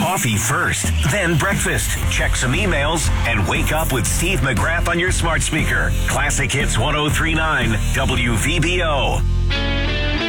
Coffee first, then breakfast. Check some emails and wake up with Steve McGrath on your smart speaker. Classic Hits 103.9 WVBO.